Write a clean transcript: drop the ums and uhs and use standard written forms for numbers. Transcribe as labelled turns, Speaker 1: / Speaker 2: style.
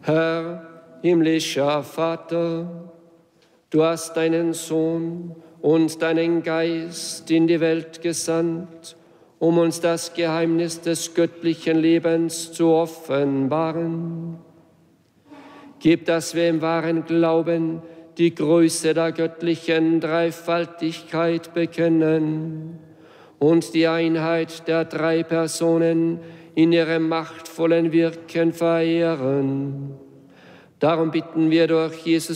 Speaker 1: Herr, himmlischer Vater, du hast deinen Sohn und deinen Geist in die Welt gesandt, um uns das Geheimnis des göttlichen Lebens zu offenbaren. Gib, dass wir im wahren Glauben die Größe der göttlichen Dreifaltigkeit bekennen und die Einheit der drei Personen in ihrem machtvollen Wirken verehren. Darum bitten wir durch Jesus